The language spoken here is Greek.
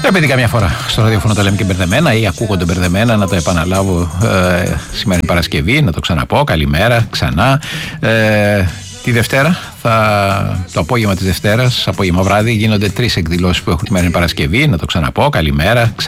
Επειδή καμιά φορά στο ραδιόφωνο τα λέμε και μπερδεμένα ή ακούγονται μπερδεμένα, να το επαναλάβω σήμερα είναι Παρασκευή, να το ξαναπώ. Καλημέρα ξανά. Τη Δευτέρα, το απόγευμα της Δευτέρας, απόγευμα βράδυ, γίνονται 3 εκδηλώσεις που έχουν τη μέρα είναι Παρασκευή, να το ξαναπώ. Καλημέρα ξανά.